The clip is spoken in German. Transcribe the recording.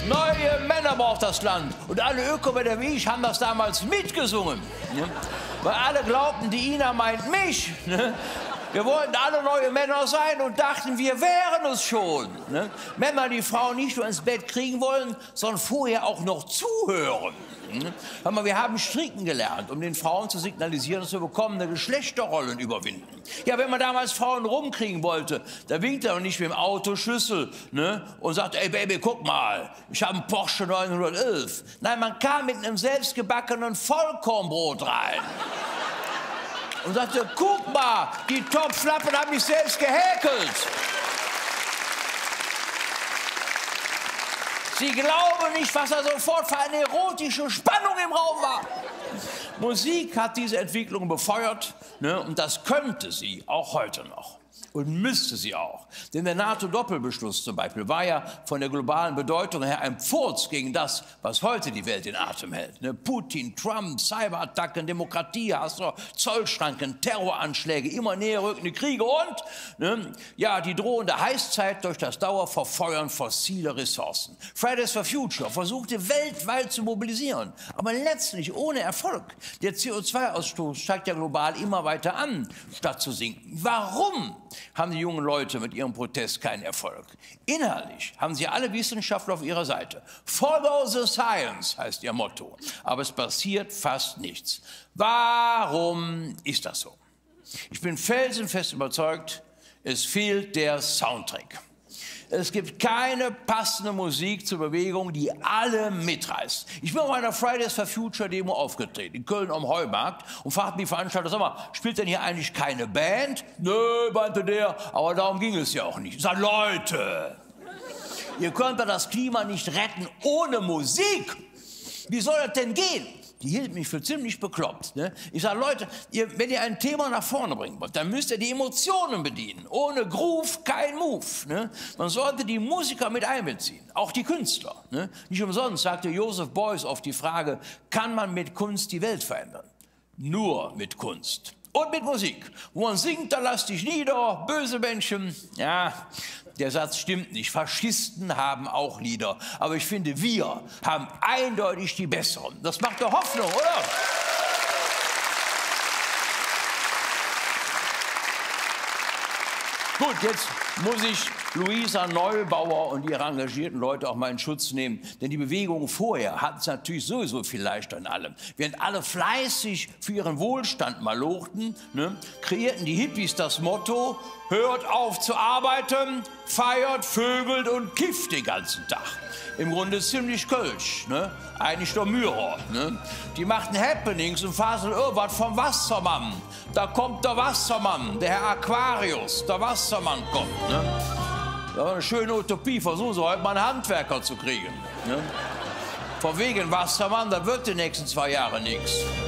Neue Männer braucht das Land. Und alle Ökomänner wie ich haben das damals mitgesungen. Ne? Weil alle glaubten, die Ina meint mich. Ne? Wir wollten alle neue Männer sein und dachten, wir wären es schon. Ne? Männer, die Frauen nicht nur ins Bett kriegen wollen, sondern vorher auch noch zuhören. Ne? Hör mal, wir haben stricken gelernt, um den Frauen zu signalisieren, dass wir bekommene Geschlechterrollen überwinden. Ja, wenn man damals Frauen rumkriegen wollte, da winkt er nicht mit dem Autoschlüssel, ne? Und sagt, ey Baby, guck mal, ich habe einen Porsche 911. Nein, man kam mit einem selbstgebackenen Vollkornbrot rein. Und sagte, guck mal, die Topflappen haben mich selbst gehäkelt. Sie glauben nicht, was da sofort für eine erotische Spannung im Raum war. Musik hat diese Entwicklung befeuert, ne, und das könnte sie auch heute noch. Und müsste sie auch. Denn der NATO-Doppelbeschluss zum Beispiel war ja von der globalen Bedeutung her ein Furz gegen das, was heute die Welt in Atem hält. Ne? Putin, Trump, Cyberattacken, Demokratiehass, Zollschranken, Terroranschläge, immer näher rückende Kriege und ne, ja, die drohende Heißzeit durch das Dauerverfeuern fossiler Ressourcen. Fridays for Future versuchte weltweit zu mobilisieren, aber letztlich ohne Erfolg. Der CO2-Ausstoß steigt ja global immer weiter an, statt zu sinken. Warum haben die jungen Leute mit ihrem Protest keinen Erfolg? Inhaltlich haben sie alle Wissenschaftler auf ihrer Seite. Follow the science heißt ihr Motto. Aber es passiert fast nichts. Warum ist das so? Ich bin felsenfest überzeugt, es fehlt der Soundtrack. Es gibt keine passende Musik zur Bewegung, die alle mitreißt. Ich bin auf einer Fridays for Future Demo aufgetreten, in Köln am Heumarkt, und fragten die Veranstalter, sag mal, spielt denn hier eigentlich keine Band? Nö, meinte der, aber darum ging es ja auch nicht. Ich sag, Leute, ihr könnt das Klima nicht retten ohne Musik. Wie soll das denn gehen? Die hielt mich für ziemlich bekloppt. Ne? Ich sage, Leute, wenn ihr ein Thema nach vorne bringen wollt, dann müsst ihr die Emotionen bedienen. Ohne Groove kein Move. Ne? Man sollte die Musiker mit einbeziehen, auch die Künstler. Ne? Nicht umsonst sagte Joseph Beuys auf die Frage, kann man mit Kunst die Welt verändern? Nur mit Kunst. Und mit Musik. Wo man singt, da lass dich nieder, böse Menschen. Ja, der Satz stimmt nicht. Faschisten haben auch Lieder. Aber ich finde, wir haben eindeutig die besseren. Das macht doch Hoffnung, oder? Gut, jetzt muss ich Luisa Neubauer und ihre engagierten Leute auch mal in Schutz nehmen. Denn die Bewegung vorher hatten es natürlich sowieso viel leichter in allem. Während alle fleißig für ihren Wohlstand malochten, ne, kreierten die Hippies das Motto, hört auf zu arbeiten, feiert, vögelt und kifft den ganzen Tag. Im Grunde ziemlich Kölsch, ne? Eigentlich nur Myrer. Ne? Die machten Happenings und faseln irgendwas vom Wassermann. Da kommt der Wassermann, der Herr Aquarius, der Wassermann kommt. Ne? Das war eine schöne Utopie, versuchen Sie heute mal einen Handwerker zu kriegen. Ne? Von wegen Wassermann, da wird die nächsten 2 Jahre nichts.